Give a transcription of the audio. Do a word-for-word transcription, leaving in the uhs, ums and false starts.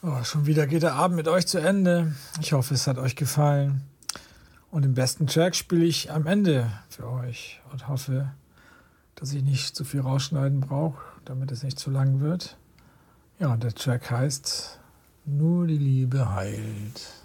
Oh, schon wieder geht der Abend mit euch zu Ende. Ich hoffe, es hat euch gefallen. Und den besten Track spiele ich am Ende für euch und hoffe, dass ich nicht zu viel rausschneiden brauche, damit es nicht zu lang wird. Ja, und der Track heißt Nur die Liebe heilt.